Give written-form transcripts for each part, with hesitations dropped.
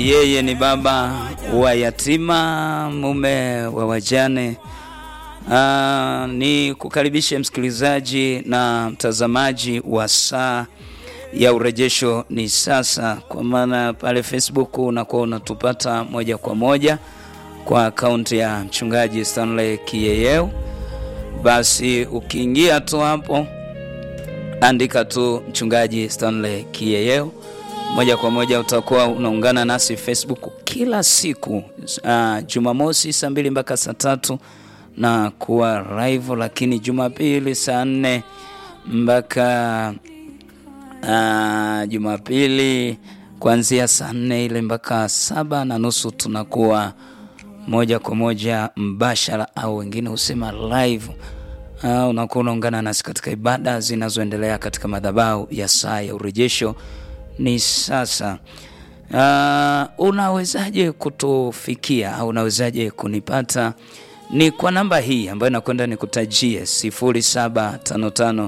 Yeye ni baba wa yatima, mume wa wajane. Ni kukaribishe msikilizaji na mtazamaji wa Saa ya Urejesho ni sasa, kwa maana pale Facebook unakuwa unatupata moja kwa moja kwa akaunti ya mchungaji Stanley Kiyeyeo. Basi ukiingia tu hapo andika tu mchungaji Stanley Kiyeyeo, moja kwa moja utakuwa unaungana nasi Facebook kila siku, Jumamosi saa 2 mpaka saa 3 na kuwa live, lakini Jumapili saa 4 mpaka Jumapili kuanzia saa 4 ile mpaka 7:30 tunakuwa moja kwa moja mbashara, au wengine usema live. Unakuwa unaungana nasi katika ibada zinazoendelea katika madhabahu ya Saa ya Urejesho ni sasa. Unawezaje kutufikia au unawezaje kunipata? Ni kwa namba hii ambayo nakwenda nikutajie, 0755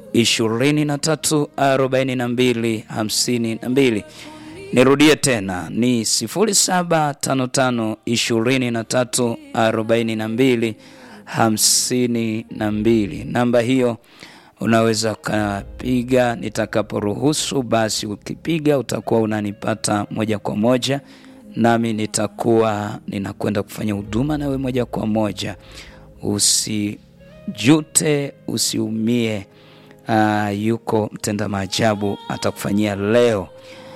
23 42 52. Nirudie tena, ni 0755 23 42 52. Namba hiyo unaweza kupiga nitakaporuhusu. Basi ukipiga utakuwa unanipata moja kwa moja, nami nitakuwa ninakwenda kufanya huduma nawe moja kwa moja. Usijute, usiumie. Yuko mtenda maajabu atakufanyia leo.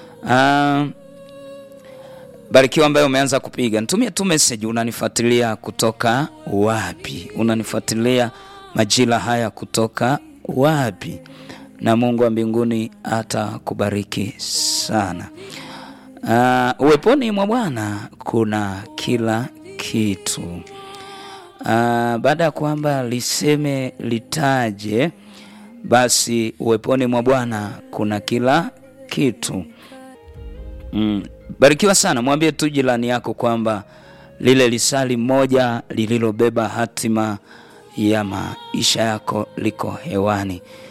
Barikiwa ambaye umeanza kupiga. Nitumie tu message, unanifuatilia kutoka wapi? Unanifuatilia majira haya kutoka wapi? Na Mungu wa mbinguni atakubariki sana. Uweponi mwa Bwana kuna kila kitu. Baada ya kwamba liseme litaje, basi uweponi mwa Bwana kuna kila kitu. Barikiwa sana. Mwambie tu jirani yako kwamba lile lisali moja lililobeba hatima ya maisha yako liko hewani.